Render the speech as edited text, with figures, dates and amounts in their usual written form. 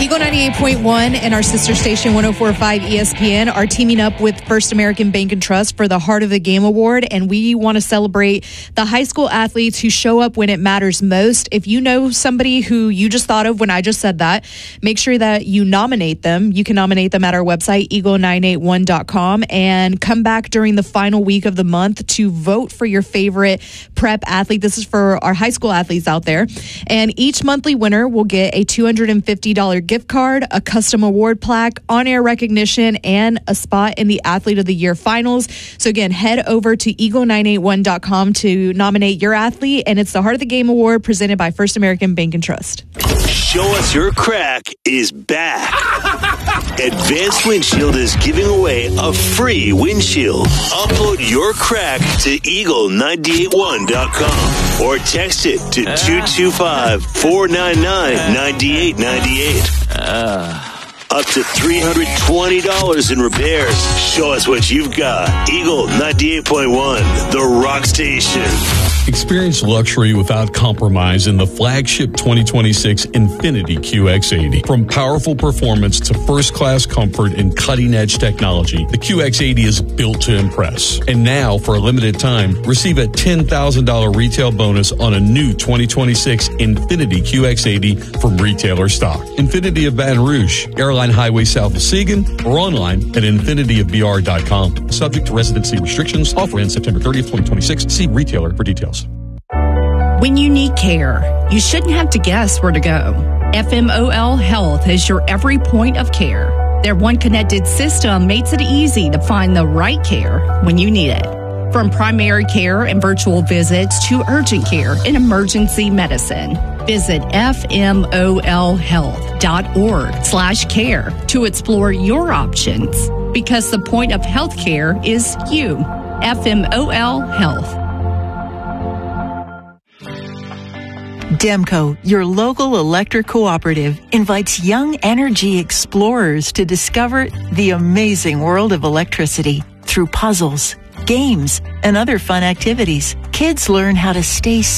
Eagle 98.1 and our sister station 104.5 ESPN are teaming up with First American Bank and Trust for the Heart of the Game Award, and we want to celebrate the high school athletes who show up when it matters most. If you know somebody who you just thought of when I just said that, make sure that you nominate them. You can nominate them at our website, eagle981.com, and come back during the final week of the month to vote for your favorite prep athlete. This is for our high school athletes out there. And each monthly winner will get a $250 gift card, a custom award plaque, on-air recognition, and a spot in the Athlete of the Year finals. So again, head over to eagle981.com to nominate your athlete, and it's the Heart of the Game Award presented by First American Bank and Trust. Show Us Your Crack is back. Advanced Windshield is giving away a free windshield. Upload your crack to eagle981.com or text it to 225-499-9898. Up to $320 in repairs. Show us what you've got. Eagle 98.1, the rock station. Experience luxury without compromise in the flagship 2026 Infiniti QX80. From powerful performance to first-class comfort and cutting-edge technology, the QX80 is built to impress. And now, for a limited time, receive a $10,000 retail bonus on a new 2026 Infiniti QX80 from retailer stock. Infiniti of Baton Rouge, Airline Highway south of Seagan, or online at infinityofbr.com. Subject to residency restrictions. Offer ends September 30th, 2026. See retailer for details. When you need care, you shouldn't have to guess where to go. FMOL Health is your every point of care. Their one connected system makes it easy to find the right care when you need it. From primary care and virtual visits to urgent care and emergency medicine. Visit fmolhealth.org/care to explore your options, because the point of healthcare is you. FMOL Health. Demco, your local electric cooperative, invites young energy explorers to discover the amazing world of electricity through puzzles, games, and other fun activities. Kids learn how to stay